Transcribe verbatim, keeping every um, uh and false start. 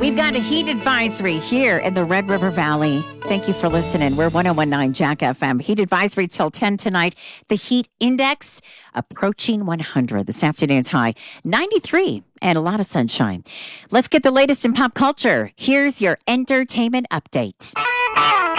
We've got a heat advisory here in the Red River Valley. Thank you for listening. We're one oh one point nine Jack F M. Heat advisory till ten tonight. The heat index approaching one hundred. This afternoon's high ninety-three and a lot of sunshine. Let's get the latest in pop culture. Here's your entertainment update.